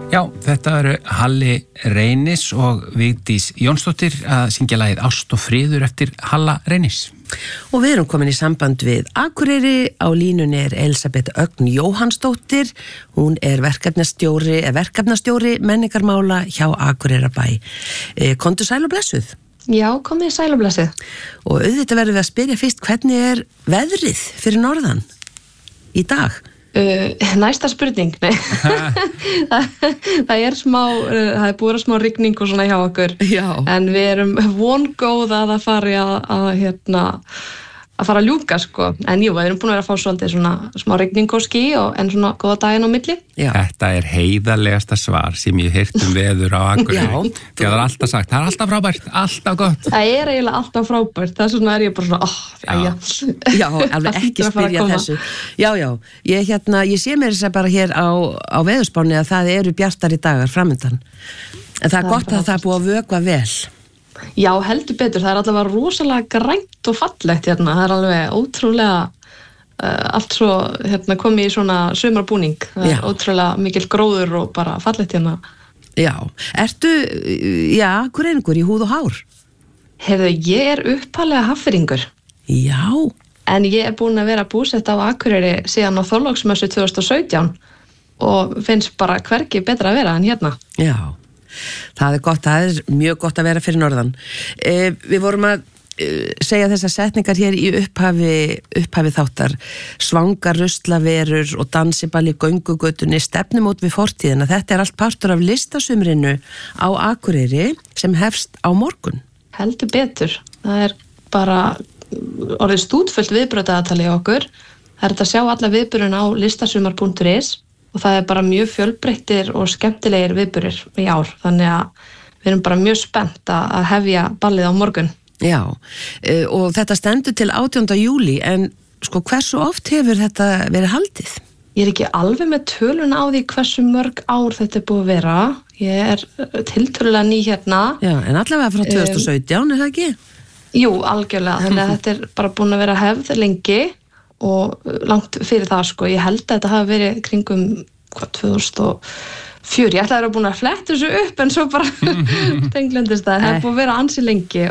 Já, þetta eru Halli Reynis og Vigdís Jónsdóttir að syngja lagið Ást og friður eftir Halla Reynis. Og við erum komin í samband við Akureyri. Á línunni er Elisabeth Ögn Jóhannsdóttir. Hún er verkefnastjóri menningarmála hjá Akureyrarbæ. Komdu sæl og blessuð. Já, komið sæl og blessuð. Og auðvitað verðum við að spyrja fyrst, hvernig er veðrið fyrir norðan í dag? Næsta spurning, nei. það er búið að smá rigning og svona hjá okkur. Já. En við erum vongóð að það fari að fara að ljúka, sko. En jú, við erum búin að vera að fá svolítið svona smá rigning og ský en svona góða daginn á milli. Já. Þetta er heiðarlegasta svar sem ég heyrt veður á Akureyri. Því að það er alltaf sagt, það er alltaf frábært, alltaf gott. Það er eiginlega alltaf frábært. Það er svona, ég bara svona, Já, alveg ekki spyrja þessu. Já, ég sé mér þess að bara hér á veðurspáni að það eru bjartari dagar framundan. En það er gott að það er búið að vökva vel. Já, heldur betur. Það er allavega rosalega grænt og fallegt hérna. Það er alveg ótrúlega allt svo komið í svona sumarbúning. Það er ótrúlega mikil gróður og bara fallegt hérna. Já. Ertu, akureyringur í húð og hár? Heyrðu, ég er upphaflega Hafnfirðingur. Já. En ég er búin að vera búsett á Akureyri síðan á Þorláksmessu 2017 og finnst bara hvergi betra að vera en hérna. Já. Það er gott, það er mjög gott að vera fyrir norðan. Við vorum að segja þessar setningar hér í upphafi þáttar. Svangar ruslaverur og dansiball í göngugötunni, stefnumót við fortíðina. Þetta er allt partur af listasumrinu á Akureyri sem hefst á morgun. Heldur betur. Það er bara orðið stútfullt viðbröðaðatali á okkur. Það er að sjá alla viðburðin á listasumar.is og það er bara mjög fjölbreyttir og skemmtilegir viðburðir í ár. Þannig að við erum bara mjög spennt að hefja ballið á morgun. Já, og þetta stendur til 18. júlí, en sko hversu oft hefur þetta verið haldið? Ég er ekki alveg með töluna á því hversu mörg ár þetta er búið að vera. Ég er tiltölulega ný hérna. Já, en allavega frá 2017, er það ekki? Jú, algjörlega. Þannig að þetta er bara búin að vera hefð lengi og langt fyrir það, sko. Ég held að þetta hafi verið kringum 2004. Ég ætlaði að vera búin að fletta þessu upp en svo bara tenglendist það. Það hefði búin að vera ansi lengi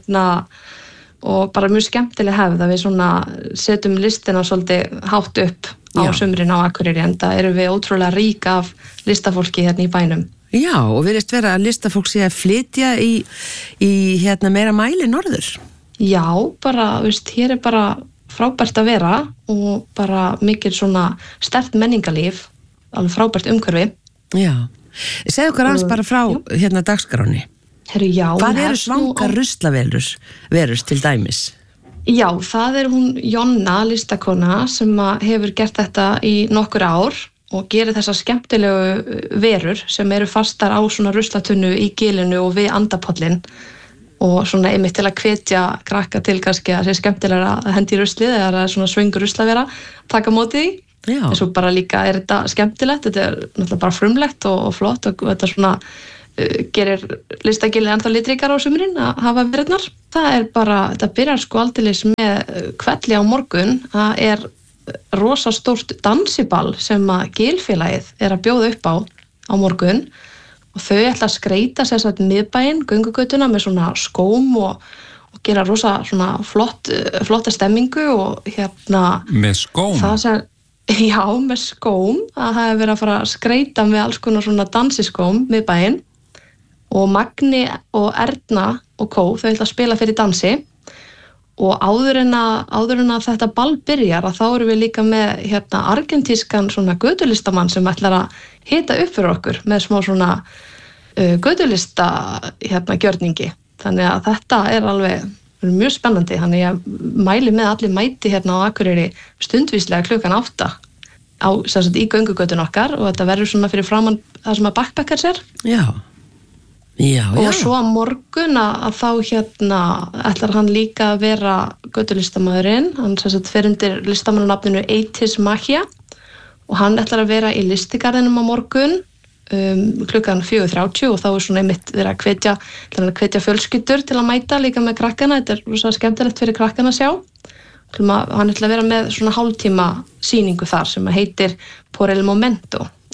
og bara mjög skemmtileg hefð að við svona setjum listina svolítið hátt upp á sumrin á Akureyri, en það eru við ótrúlega rík af listafólki hérna í bænum. Já, og virðist vera að listafólk sé að flytja í meira mæli norður. Já, bara, hér er bara frábært að vera og bara mikil svona sterkt menningarlíf, alveg frábært umhverfi. Já. Segðu okkur aðeins bara frá dagskráni. Herru, já. Hvað eru svangar ruslaverur til dæmis? Já, það er hún Jonna, listakona, sem hefur gert þetta í nokkur ár og gerir þessar skemmtilegu verur sem eru fastar á svona ruslatunnu í gilinu og við andapollin. Og svona einmitt til að hvetja krakka til kannski að sé skemmtilega að hendi í ruslið eða það er svona svöngur ruslavera taka móti því. En svo bara líka er þetta skemmtilegt, þetta er náttúrulega bara frumlegt og flott og þetta svona gerir listagilið ennþá litríkar á sumrin að hafa verðnar. Það er bara, þetta byrjar sko aldeilis með kvelli á morgun. Það er rosa stórt dansiball sem að gilfélagið er að bjóða upp á morgun. Og þau ætla að skreita sérstaklega miðbæinn, göngugötuna með svona skóm og gera rosa svona flotta stemmingu og Með skóm? Já, með skóm. Það hefur verið að fara að skreita með alls konar svona dansiskóm miðbæinn og Magni og Erna og Kó, þau ætla að spila fyrir dansi og áður en að þetta ball byrjar þá erum við líka með argentískan svona götulistamann sem ætlar að hita upp fyrir okkur með smá svona götulista gjörningi. Þannig að þetta er alveg mjög spennandi. Þannig að ég mæli með allir mæti hérna á Akureyri stundvíslega 8:00 í göngugötun okkar og þetta verður svona fyrir framan það sem að backpackers er. Já. Og svo að morgun að þá ætlar hann líka að vera götulistamæðurinn. Hann fer undir listamannanafninu 80's Magia og hann ætlar að vera í listigarðinum á morgun klukkan 4:30 og þá er svona einmitt verið að hvetja fjölskyldur til að mæta líka með krakkana. Þetta er rosa skemmtilegt fyrir krakkana að sjá. Hann ætlar að vera með svona hálftíma sýningu þar sem heitir Por el Momento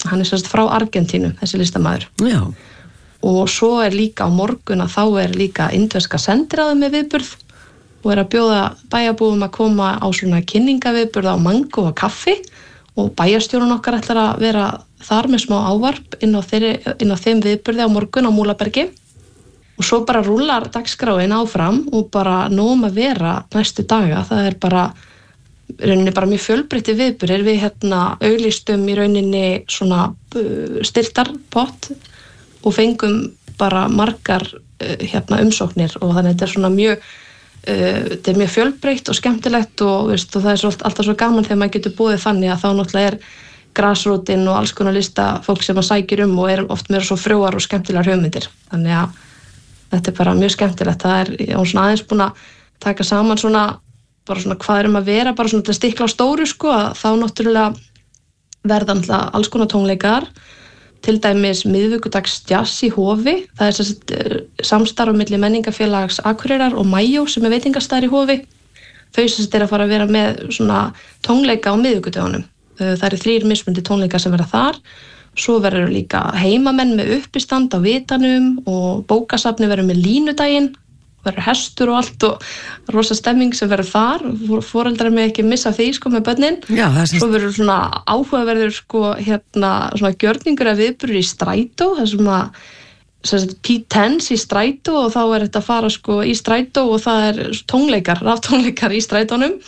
hann er sérst frá Argentínu, þessi listamaður. Já. Og svo líka á morgun að þá líka indverska sendiráðið með viðburð og að bjóða bæjarbúum að koma á svona kynningaviðburð á mango og kaffi og bæjarstjórinn okkar ætlar að vera þar með smá ávarp inn á þeim viðburði á morgun á Múlabergi. Og svo bara rúlar dagskráin áfram og bara nóg að vera næstu daga. Það bara mjög fjölbreytti viðburðir. Við auglýstum í rauninni svona styrktarpott og fengum bara margar umsóknir og þannig að þetta svona mjög þetta mjög fjölbreytt og skemmtilegt og það alltaf svo gaman þegar maður getur búið þannig að þá náttúrulega grasrótin og alls konar lista fólk sem maður sækir og oft meira svo frjóar og skemmtilegar hugmyndir. Þannig að þetta bara mjög skemmtilegt. Það svona aðeins búin að taka saman svona hvað að vera, bara svona til að stikla á stóru þá náttúrulega verða alltaf alls konar tónleikar, til dæmis miðvikudags jazz í Hofi. Það samstarf á milli menningafélags Akureyrar og Majó sem veitingastaður í Hofi. Þau að fara að vera með svona tónleika á miðvikudagunum. Það 3 mismunandi tónleikar sem verða þar. Svo verður líka heimamenn með uppistand á Vitanum og bókasafni verður með línudaginn, verður hestur og allt og rosa stemming sem verður þar. Foreldrar með ekki missa því með börnin. Já, svo verður svona áhugaverður svona gjörningur að viðburður í strætó, það sem P10s í strætó og þá þetta að fara í strætó og það tónleikar, raftónleikar í strætónum.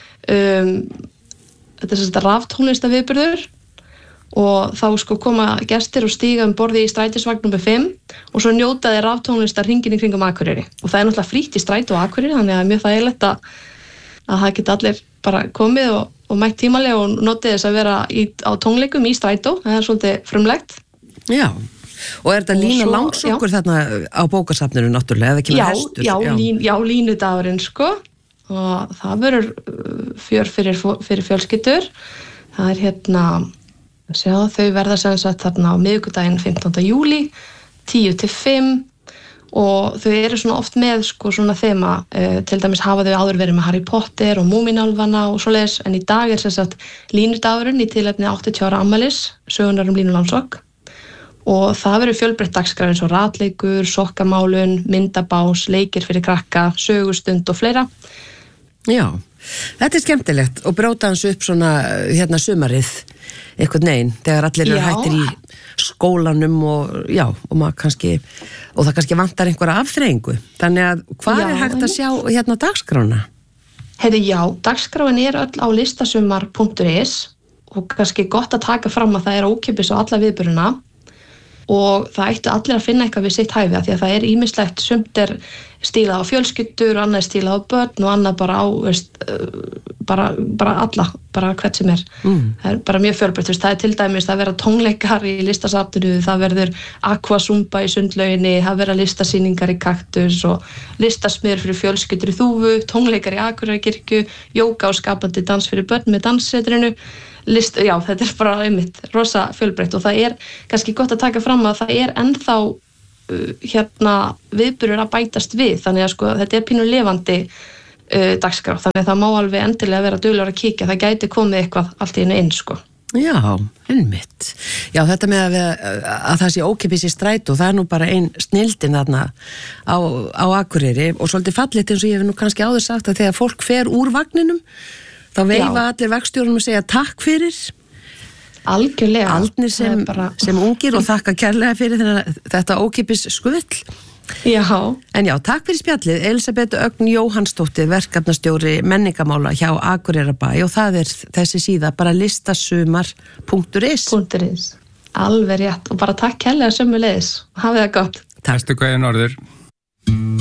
Þetta raftónlistaviðburður. Og þá koma gestir og stíga borði í strætisvagn nr. 5 og svo njóta þeir raftónlistar hringinn í kringum Akureyri. Og það náttúrulega frítt í strætó á Akureyri, þannig að mjög þægilegt að það geta allir bara komið og mætt tímalega og notið þess að vera á tónleikum í strætó. Það svolítið frumlegt. Já, og þetta Lína Langsokkur þarna á bókasafninu náttúrulega, eða kemur hestur? Já, línudagurinn og það verður fjör fyrir fjölskyldur. Það þau verða sem sagt þarna á miðvikudaginn 15. júlí 10-5 og þau svona oft með svona þema, til dæmis hafa þau áður verið með Harry Potter og Múmínálfana og svoleiðis, en í dag sem sagt línudagurinn í tilefni 80 ára afmælis sögunar Línu Langsokk og það verður fjölbreytt dagskrá eins og ratleikur, sokkamálun, myndabás, leikir fyrir krakka, sögustund og fleira. Já, þetta skemmtilegt og bróta hans upp svona sumarið einhvern veginn, þegar allir eru hættir í skólanum og maður kannski, og það kannski vantar einhverja afþreyingu. Þannig að hvað hægt að sjá dagskrána? Dagskráin öll á listasumar.is og kannski gott að taka fram að það ókeypis á alla viðburðina og það ættu allir að finna eitthvað við sitt hæfi því að það ýmislegt, sumt stílað á fjölskyldur og annað stílað á börn og annað bara á bara alla, bara hvert sem það bara mjög fjölbreytt, það til dæmis það verða tónleikar í listasafninu, það verður aquasumba í sundlauginni, það verða listasýningar í Kaktus og listasmiður fyrir fjölskyldur í Þúfu, tónleikar í Akureyrarkirkju, jóga og skapandi dans fyrir börn með danssetrinu. Þetta bara einmitt rosa fjölbreytt og það kannski gott að taka fram að það ennþá viðburður að bætast við, þannig að þetta pínu lifandi dagskrá, þannig að það má alveg endilega vera duglegur að kíkja, það gæti komið eitthvað allt í einu inn Já, einmitt. Já, þetta með að það sé ókeypis í strætó, það nú bara ein snildin þarna á Akureyri og svolítið fallit eins og ég hef nú kannski áður sagt að þegar fólk fer úr vagninum þá veifa allir vagstjórnum og segja takk fyrir. Algjörlega. Aldnir sem ungir og þakka kærlega fyrir þetta ókeypis skuvill. Já. En takk fyrir spjallið. Elisabeth Ögn Jóhannsdóttir, verkefnastjóri menningamála hjá Akureyrarbæ og það þessi síða bara listasumar.is. Alveg rétt og bara takk kærlega sömuleiðis. Hafið það gott. Takk. Norður.